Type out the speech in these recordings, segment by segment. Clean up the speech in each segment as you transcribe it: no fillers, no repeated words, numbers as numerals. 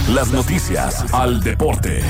Las noticias al deporte.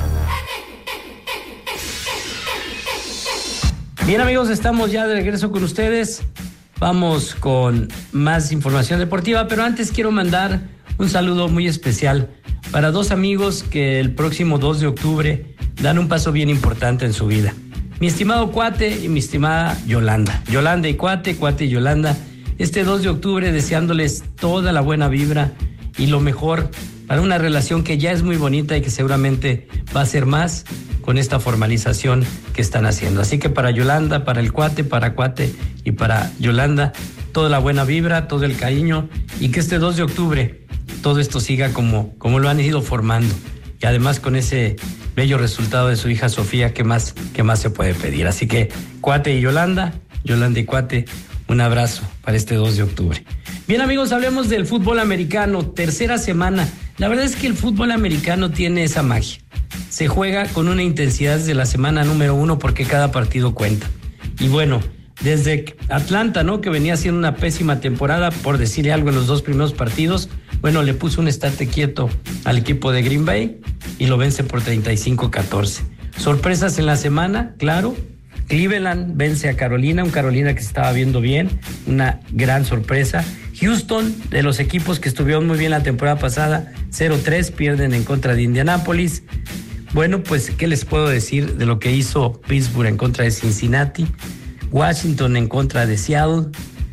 Bien, amigos, estamos ya de regreso con ustedes. Vamos con más información deportiva, pero antes quiero mandar un saludo muy especial para dos amigos que el próximo 2 de octubre dan un paso bien importante en su vida. Mi estimado Cuate y mi estimada Yolanda. Yolanda y Cuate, Cuate y Yolanda. Este 2 de octubre deseándoles toda la buena vibra y lo mejor para una relación que ya es muy bonita y que seguramente va a ser más con esta formalización que están haciendo. Así que para Yolanda, para el Cuate, para Cuate y para Yolanda, toda la buena vibra, todo el cariño y que este 2 de octubre todo esto siga como lo han ido formando. Y además con ese bello resultado de su hija Sofía, ¿qué más se puede pedir? Así que Cuate y Yolanda, Yolanda y Cuate, un abrazo para este 2 de octubre. Bien, amigos, hablemos del fútbol americano, tercera semana. La verdad es que el fútbol americano tiene esa magia. Se juega con una intensidad desde la semana número 1 porque cada partido cuenta. Y bueno, desde Atlanta, ¿no?, que venía haciendo una pésima temporada, por decirle algo, en los 2 primeros partidos, bueno, le puso un estate quieto al equipo de Green Bay y lo vence por 35-14. Sorpresas en la semana, claro. Cleveland vence a Carolina, un Carolina que se estaba viendo bien, una gran sorpresa. Houston, de los equipos que estuvieron muy bien la temporada pasada, 0-3, pierden en contra de Indianápolis. Bueno, pues, ¿qué les puedo decir de lo que hizo Pittsburgh en contra de Cincinnati? Washington en contra de Seattle.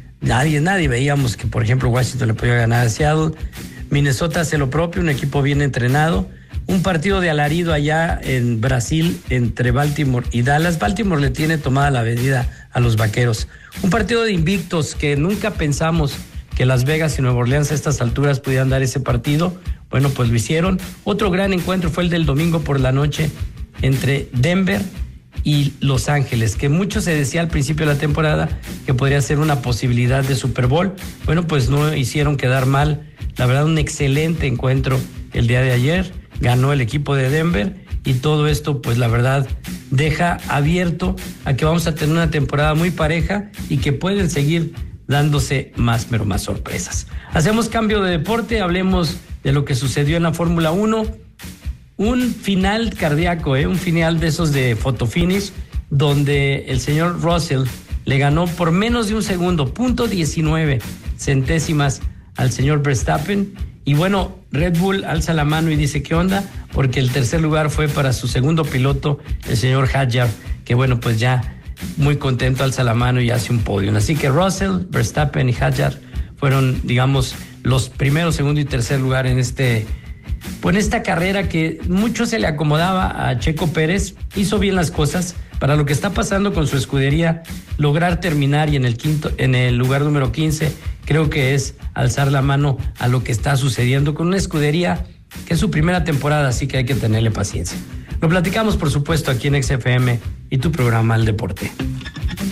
Nadie veíamos que, por ejemplo, Washington le podía ganar a Seattle. Minnesota hace lo propio, un equipo bien entrenado. Un partido de alarido allá en Brasil entre Baltimore y Dallas. Baltimore le tiene tomada la medida a los Vaqueros. Un partido de invictos que nunca pensamos que Las Vegas y Nueva Orleans a estas alturas pudieran dar ese partido. Bueno, pues lo hicieron. Otro gran encuentro fue el del domingo por la noche entre Denver y Los Ángeles, que mucho se decía al principio de la temporada que podría ser una posibilidad de Super Bowl. Bueno, pues no hicieron quedar mal. La verdad, un excelente encuentro el día de ayer. Ganó el equipo de Denver y todo esto, pues la verdad, deja abierto a que vamos a tener una temporada muy pareja y que pueden seguir dándose más, pero más sorpresas. Hacemos cambio de deporte, hablemos de lo que sucedió en la Fórmula 1. Un final cardíaco, un final de esos de fotofinish, donde el señor Russell le ganó por menos de un segundo, 0.19 centésimas al señor Verstappen. Y bueno, Red Bull alza la mano y dice, ¿qué onda? Porque el tercer lugar fue para su segundo piloto, el señor Hadjar, que bueno, pues ya muy contento, alza la mano y hace un podio. Así que Russell, Verstappen y Hadjar fueron, digamos, los primero, segundo y tercer lugar en esta carrera que mucho se le acomodaba a Checo Pérez. Hizo bien las cosas para lo que está pasando con su escudería, lograr terminar y en el lugar número 15, creo que es alzar la mano a lo que está sucediendo con una escudería que es su primera temporada, así que hay que tenerle paciencia. Lo platicamos, por supuesto, aquí en XFM y tu programa El Deporte.